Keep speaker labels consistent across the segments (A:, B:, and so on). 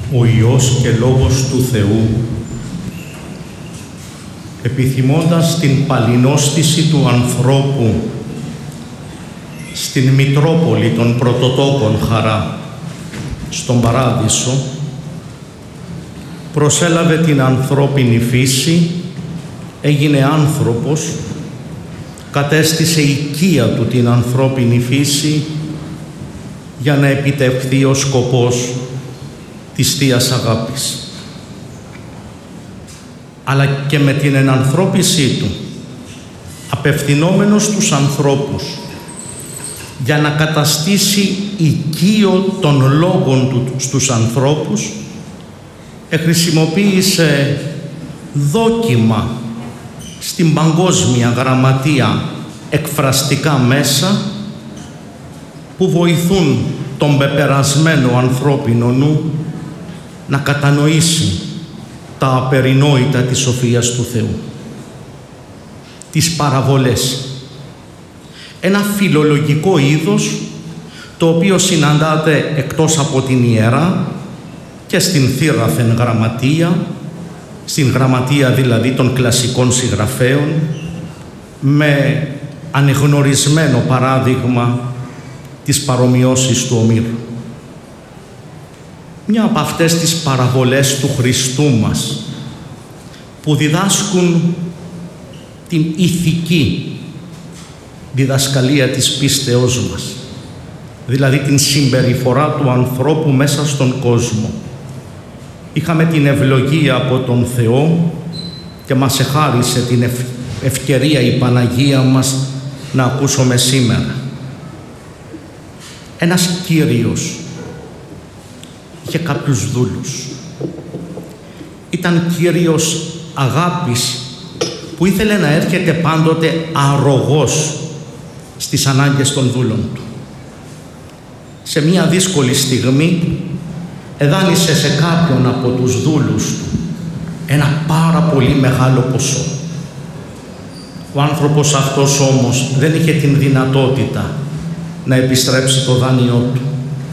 A: ο Υιός και Λόγος του Θεού, επιθυμώντας την παλινόστηση του ανθρώπου στην Μητρόπολη των Πρωτοτόκων χαρά, στον Παράδεισο, προσέλαβε την ανθρώπινη φύση, έγινε άνθρωπος, κατέστησε οικία του την ανθρώπινη φύση για να επιτευχθεί ο σκοπός της Θείας Αγάπης. Αλλά και με την ενανθρώπισή του, απευθυνόμενος στους ανθρώπους, για να καταστήσει οικείο των λόγων του στους ανθρώπους, χρησιμοποίησε δόκιμα στην παγκόσμια γραμματεία εκφραστικά μέσα που βοηθούν τον πεπερασμένο ανθρώπινο νου να κατανοήσει τα απερινόητα της σοφίας του Θεού. Τις παραβολές. Ένα φιλολογικό είδος το οποίο συναντάται εκτός από την Ιερά και στην θύραθεν γραμματεία, στην γραμματεία δηλαδή των κλασικών συγγραφέων, με ανεγνωρισμένο παράδειγμα της παρομοιώσης του Ομήρου. Μια από αυτές τις παραβολές του Χριστού μας που διδάσκουν την ηθική διδασκαλία της πίστεώς μας, δηλαδή την συμπεριφορά του ανθρώπου μέσα στον κόσμο. Είχαμε την ευλογία από τον Θεό και μας εχάρισε την ευκαιρία η Παναγία μας να ακούσουμε σήμερα. Ένας Κύριος είχε κάποιους δούλους. Ήταν Κύριος αγάπης που ήθελε να έρχεται πάντοτε αρρωγός στις ανάγκες των δούλων του. Σε μια δύσκολη στιγμή εδάνεισε σε κάποιον από τους δούλους του ένα πάρα πολύ μεγάλο ποσό. Ο άνθρωπος αυτός όμως δεν είχε την δυνατότητα να επιστρέψει το δάνειό του.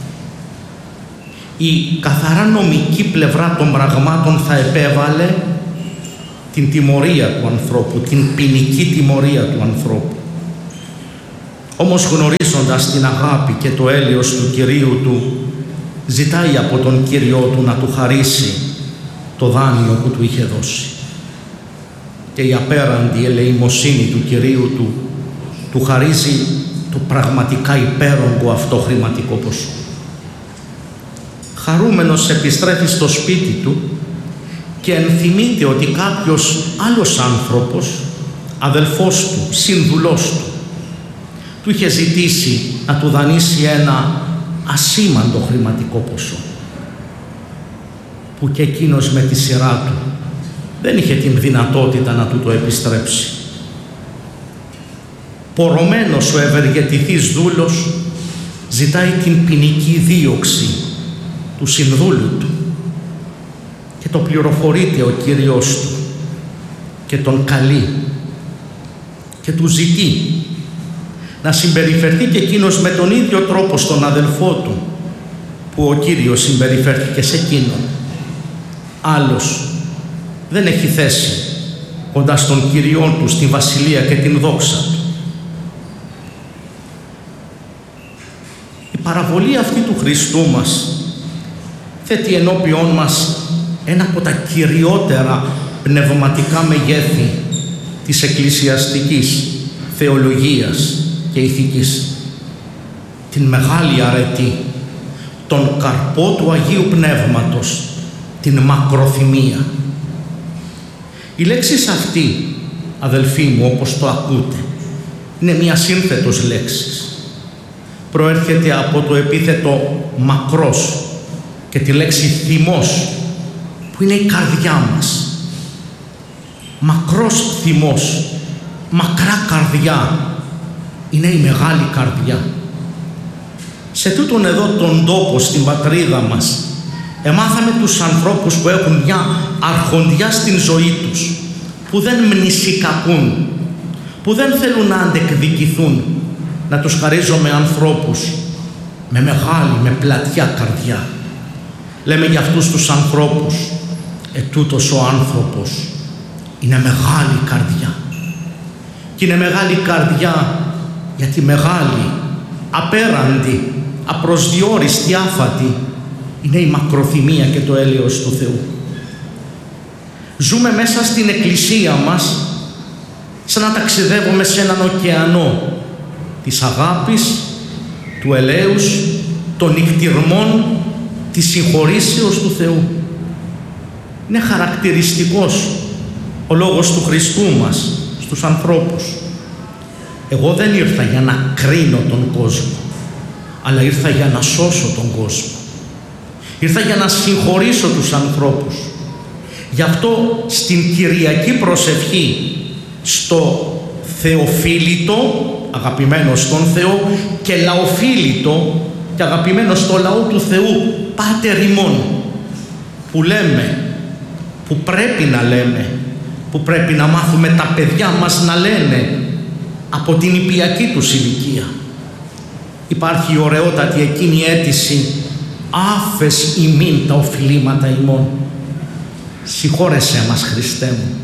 A: Η καθαρά νομική πλευρά των πραγμάτων θα επέβαλε την τιμωρία του ανθρώπου, την ποινική τιμωρία του ανθρώπου. Όμως γνωρίζοντας την αγάπη και το έλεος του Κυρίου του, ζητάει από τον Κύριό του να του χαρίσει το δάνειο που του είχε δώσει. Και η απέραντη ελεημοσύνη του Κυρίου του χαρίζει το πραγματικά υπέρογκο αυτό χρηματικό ποσό. Χαρούμενος επιστρέφει στο σπίτι του και ενθυμείται ότι κάποιος άλλος άνθρωπος, αδελφός του, σύμβουλός του είχε ζητήσει να του δανείσει ένα ασήμαντο χρηματικό ποσό, που και εκείνος με τη σειρά του δεν είχε την δυνατότητα να του το επιστρέψει. Πορωμένος ο ευεργετηθής δούλος ζητάει την ποινική δίωξη του συνδούλου του και το πληροφορείται ο Κύριος του και τον καλεί και του ζητεί να συμπεριφερθεί και εκείνος με τον ίδιο τρόπο στον αδελφό του που ο Κύριος συμπεριφέρθηκε σε εκείνον. Άλλος δεν έχει θέση κοντά στον Κύριό του, στη βασιλεία και την δόξα του. Η παραβολή αυτή του Χριστού μας θέτει ενώπιόν μας ένα από τα κυριότερα πνευματικά μεγέθη της εκκλησιαστικής θεολογίας και ηθικής. Την μεγάλη αρετή, τον καρπό του Αγίου Πνεύματος, την μακροθυμία. Η λέξη αυτή, αδελφοί μου, όπως το ακούτε, είναι μια σύνθετος λέξης. Προέρχεται από το επίθετο μακρός και τη λέξη θυμός, που είναι η καρδιά μας. Μακρός θυμός, μακρά καρδιά, είναι η μεγάλη καρδιά. Σε τούτον εδώ τον τόπο, στην πατρίδα μας, εμάθαμε τους ανθρώπους που έχουν μια αρχοντιά στην ζωή τους, που δεν μνησικακούν, που δεν θέλουν να αντεκδικηθούν, να τους χαρίζουμε ανθρώπους με μεγάλη, με πλατιά καρδιά. λέμε για αυτούς τους ανθρώπους, ετούτος ο άνθρωπος είναι μεγάλη καρδιά. Και είναι μεγάλη καρδιά γιατί μεγάλη, απέραντη, απροσδιόριστη, άφατη είναι η μακροθυμία και το έλεος του Θεού. Ζούμε μέσα στην εκκλησία μας σαν να ταξιδεύουμε σε έναν ωκεανό της αγάπης, του ελέους, των νικτυρμών, της συγχωρήσεως του Θεού. Είναι χαρακτηριστικός ο λόγος του Χριστού μας στους ανθρώπους. Εγώ δεν ήρθα για να κρίνω τον κόσμο, αλλά ήρθα για να σώσω τον κόσμο. Ήρθα για να συγχωρήσω τους ανθρώπους. Γι' αυτό στην Κυριακή προσευχή, στο Θεοφίλητο, αγαπημένο στον Θεό, και Λαοφίλητο, και αγαπημένο στο λαό του Θεού, Πάτερ ημών, που λέμε, που πρέπει να λέμε, που πρέπει να μάθουμε τα παιδιά μας να λένε από την ιππιακή τους ηλικία. Υπάρχει η ωραιότατη εκείνη αίτηση, άφες ημίν τα οφειλήματα ημών. Συγχώρεσέ μας, Χριστέ μου.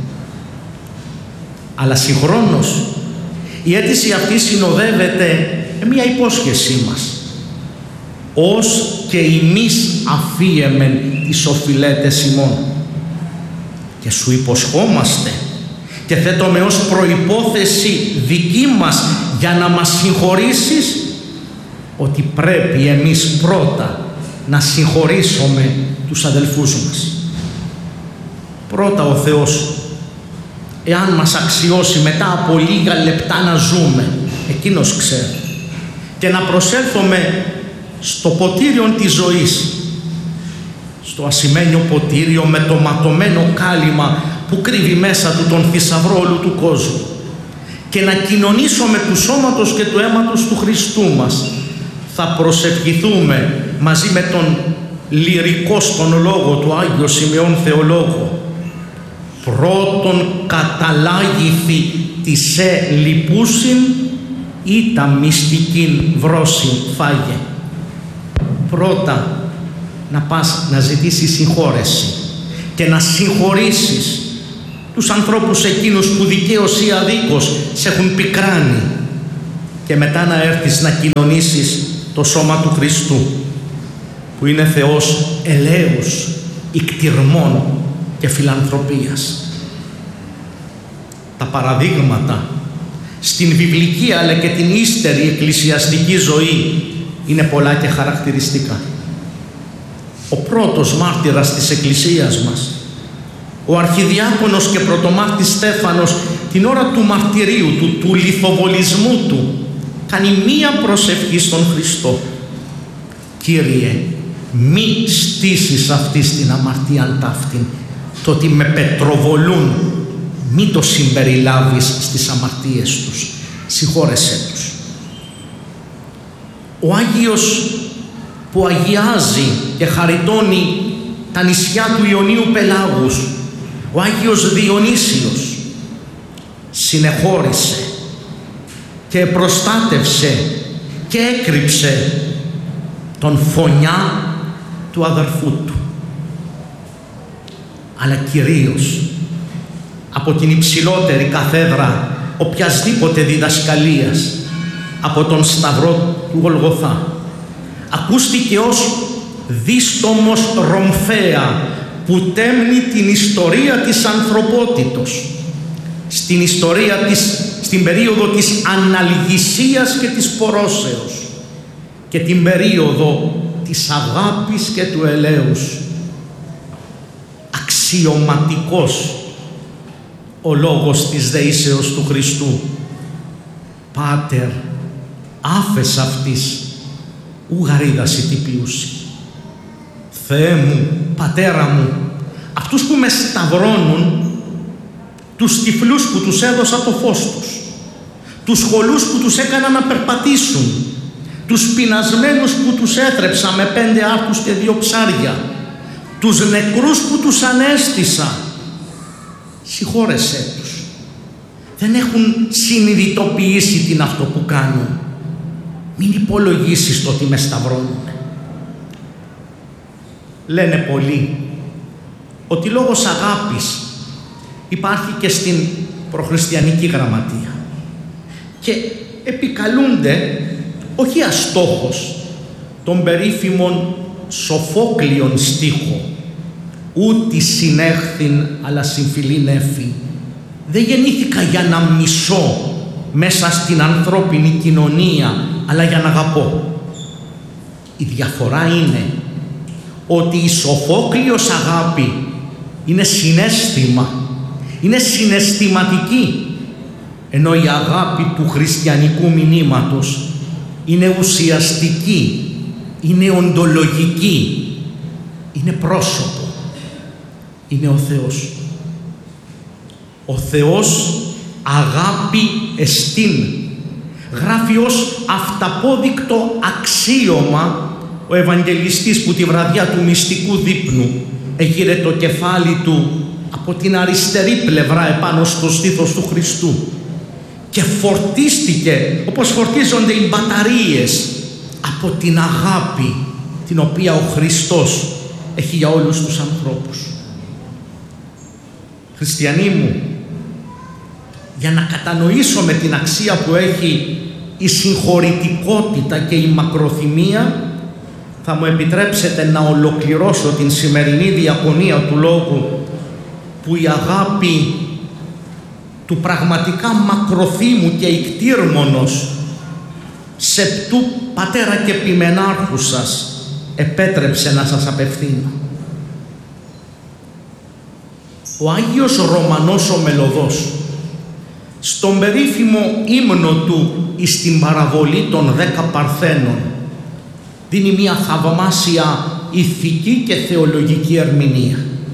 A: Αλλά συγχρόνως η αίτηση αυτή συνοδεύεται με μια υπόσχεσή μας. Ως και ημείς αφίεμεν τις οφειλέτες ημών. Και σου υποσχόμαστε και θέτουμε ως προϋπόθεση δική μας για να μας συγχωρήσεις, ότι πρέπει εμείς πρώτα να συγχωρήσουμε τους αδελφούς μας. Πρώτα ο Θεός, εάν μας αξιώσει μετά από λίγα λεπτά να ζούμε, Εκείνος ξέρει, και να προσέλθουμε στο ποτήριο της ζωής, στο ασημένιο ποτήριο με το ματωμένο κάλυμα που κρύβει μέσα του τον θησαυρό όλου του κόσμου, και να κοινωνήσουμε του σώματος και του αίματος του Χριστού μας. Θα προσευχηθούμε μαζί με τον λυρικό στον λόγο του Άγιο Σημεών Θεολόγο. Πρώτον καταλάγηθη της λυπούσιν ή τα μυστικήν βρόσιν φάγε. Πρώτα να πας να ζητήσεις συγχώρεση και να συγχωρήσεις τους ανθρώπους εκείνους που δικαίως ή αδίκως σε έχουν πικράνει, και μετά να έρθεις να κοινωνήσεις το σώμα του Χριστού, που είναι Θεός ελέους, ικτυρμών και φιλανθρωπίας. Τα παραδείγματα στην βιβλική αλλά και την ύστερη εκκλησιαστική ζωή είναι πολλά και χαρακτηριστικά. Ο πρώτος μάρτυρας της Εκκλησίας μας, ο αρχιδιάκονος και πρωτομάρτης Στέφανος, την ώρα του μαρτυρίου του, του λιθοβολισμού του, κάνει μία προσευχή στον Χριστό. Κύριε, μη στήσεις αυτή την αμαρτίαν ταύτην, το ότι με πετροβολούν, μη το συμπεριλάβεις στις αμαρτίες τους, συγχώρεσέ τους. Ο Άγιος που αγιάζει και χαριτώνει τα νησιά του Ιωνίου Πελάγους, ο Άγιος Διονύσιος, συνεχώρησε και προστάτευσε και έκρυψε τον φωνιά του αδερφού του. Αλλά κυρίως από την υψηλότερη καθέδρα οποιασδήποτε διδασκαλίας, από τον Σταυρό του Γολγοθά, ακούστηκε ως δίστομος ρομφαία που τέμνει την ιστορία της ανθρωπότητος, στην ιστορία στην περίοδο της αναλγησίας και της πορώσεως και την περίοδο της αγάπης και του ελέους. Αξιωματικός ο λόγος της δεήσεως του Χριστού. Πάτερ, άφες αυτής, ου γαρίδαση τυπίουσι. Θεέ μου, Πατέρα μου, αυτούς που με σταυρώνουν, τους τυφλούς που τους έδωσα το φως τους, τους χολούς που τους έκανα να περπατήσουν, τους πεινασμένους που τους έτρεψα με 5 άρτους και 2 ψάρια, τους νεκρούς που τους ανέστησα, συγχώρεσέ τους. Δεν έχουν συνειδητοποιήσει την αυτό που κάνουν. Μην υπολογίσεις το ότι με σταυρώνουν. λένε πολλοί ότι λόγος αγάπης υπάρχει και στην προχριστιανική γραμματεία και επικαλούνται όχι αστόχως τον περίφημον Σοφόκλειον στίχο «Ούτι συνέχθην αλλά συμφιλήν έφη». Δεν γεννήθηκα για να μισώ μέσα στην ανθρώπινη κοινωνία, αλλά για να αγαπώ. Η διαφορά είναι ότι η Σοφόκλειος αγάπη είναι συναίσθημα, είναι συναισθηματική, ενώ η αγάπη του χριστιανικού μηνύματος είναι ουσιαστική, είναι οντολογική, είναι πρόσωπο, είναι ο Θεός. Ο Θεός αγάπη εστίν, γράφει ως αυταπόδεικτο αξίωμα ο Ευαγγελιστής που τη βραδιά του μυστικού δείπνου έγειρε το κεφάλι του από την αριστερή πλευρά επάνω στο στήθος του Χριστού και φορτίστηκε όπως φορτίζονται οι μπαταρίες από την αγάπη την οποία ο Χριστός έχει για όλους τους ανθρώπους. Χριστιανοί μου, για να κατανοήσουμε την αξία που έχει η συγχωρητικότητα και η μακροθυμία, θα μου επιτρέψετε να ολοκληρώσω την σημερινή διακονία του λόγου που η αγάπη του πραγματικά μακροθύμου και ικτήρμονος σεπτού πατέρα και επιμενάρχου σας επέτρεψε να σας απευθύνω. Ο Άγιος Ρωμανός ο Μελωδός στον περίφημο ύμνο του εις την παραβολή των 10 Παρθένων δίνει μια θαυμάσια ηθική και θεολογική ερμηνεία.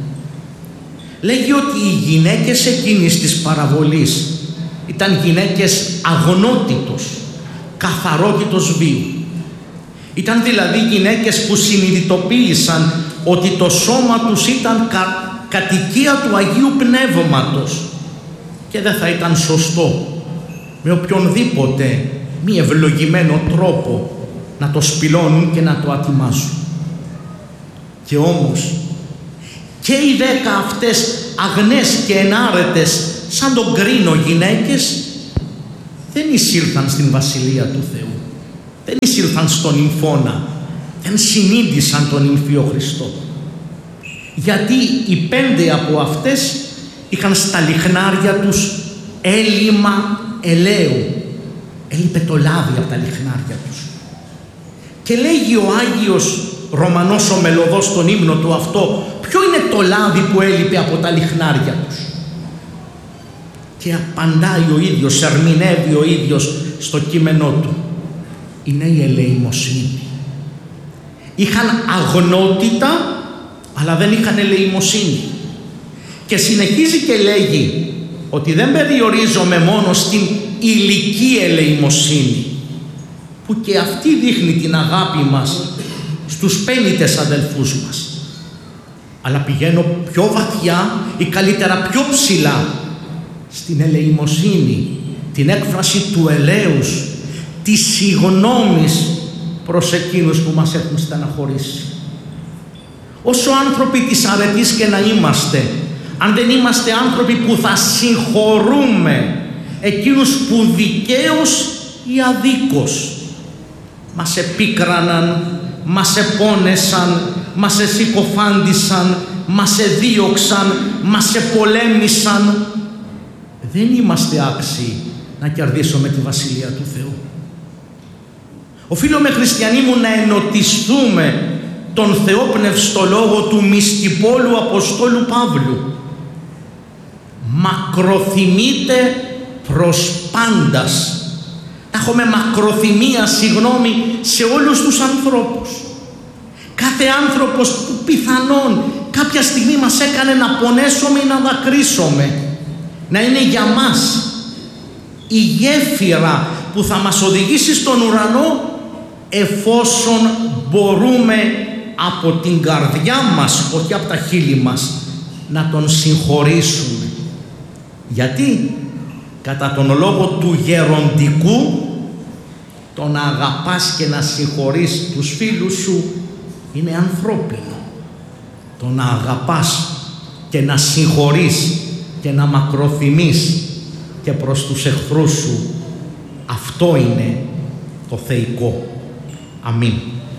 A: Λέγει ότι οι γυναίκες εκείνης της παραβολής ήταν γυναίκες αγνότητος, καθαρότητος βίου. Ήταν δηλαδή γυναίκες που συνειδητοποίησαν ότι το σώμα τους ήταν κατοικία του Αγίου Πνεύματος και δεν θα ήταν σωστό με οποιονδήποτε μη ευλογημένο τρόπο να το σπηλώνουν και να το ατιμάζουν. Και όμως και οι 10 αυτές αγνές και ενάρετες σαν τον κρίνο γυναίκες δεν εισήλθαν στην Βασιλεία του Θεού, δεν εισήλθαν στον νυμφώνα, δεν συνείδησαν τον νυμφίο Χριστό, γιατί οι 5 από αυτές είχαν στα λιχνάρια τους έλλειμμα ελαίου. Έλειπε το λάδι από τα λιχνάρια τους. Και λέγει ο Άγιος Ρωμανός ο Μελωδός στον ύμνο του αυτό, ποιο είναι το λάδι που έλειπε από τα λιχνάρια τους? Και απαντάει ο ίδιος, ερμηνεύει ο ίδιος στο κείμενό του. Είναι η ελεημοσύνη. Είχαν αγνότητα, αλλά δεν είχαν ελεημοσύνη. Και συνεχίζει και λέγει ότι δεν περιορίζομαι μόνο στην ηλική ελεημοσύνη, που και αυτή δείχνει την αγάπη μας στους πένητες αδελφούς μας, αλλά πηγαίνω πιο βαθιά ή καλύτερα πιο ψηλά στην ελεημοσύνη, την έκφραση του ελέους, της συγγνώμης προς εκείνους που μας έχουν στεναχωρήσει. Όσο άνθρωποι της αρετής και να είμαστε, αν δεν είμαστε άνθρωποι που θα συγχωρούμε εκείνους που δικαίως ή αδίκως μας επίκραναν, μας επώνεσαν, μας εσυκοφάντησαν, μας εδίωξαν, μας επολέμησαν, δεν είμαστε άξιοι να κερδίσουμε τη Βασιλεία του Θεού. Οφείλουμε, χριστιανοί μου, να ενωτιστούμε τον θεόπνευστο λόγο του μυστιπόλου Αποστόλου Παύλου. Μακροθυμείτε προς πάντας. Έχουμε μακροθυμία, συγγνώμη, σε όλους τους ανθρώπους. Κάθε άνθρωπος που πιθανόν κάποια στιγμή μας έκανε να πονέσουμε ή να δακρύσουμε, να είναι για μας η γέφυρα που θα μας οδηγήσει στον ουρανό, εφόσον μπορούμε από την καρδιά μας, όχι από τα χείλη μας, να τον συγχωρήσουμε. Γιατί κατά τον λόγο του γεροντικού, το να αγαπάς και να συγχωρείς τους φίλους σου είναι ανθρώπινο. Το να αγαπάς και να συγχωρείς και να μακροθυμείς και προς τους εχθρούς σου, αυτό είναι το θεϊκό. Αμήν.